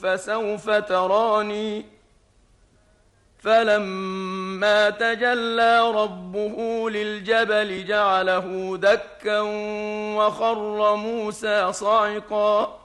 فسوف تراني فلما تجلى ربه للجبل جعله دكا وخر موسى صعقا